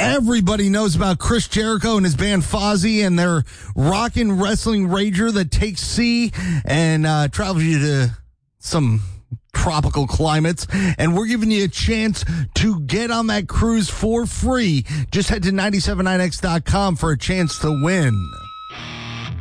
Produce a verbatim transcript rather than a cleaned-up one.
Everybody knows about Chris Jericho and his band Fozzy and their rockin' wrestling rager that takes sea and uh, travels you to some tropical climates. And we're giving you a chance to get on that cruise for free. Just head to nine seven nine x dot com for a chance to win.